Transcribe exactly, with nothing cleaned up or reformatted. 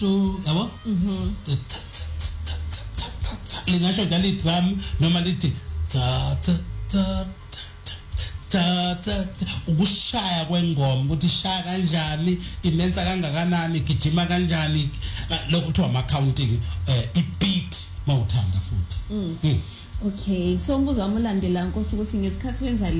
to yabo mhm lingasho ngale drum noma lithi ta ta ta ta ta ukushaya kwengoma ukuthi ishaya kanjani inenza kangakanani gijima kanjani lokho kuthiwa ama counting i beat mawuthanda futhi okay so umbuzo wami ulandela Nkosi ukuthi ngesikhathi wenza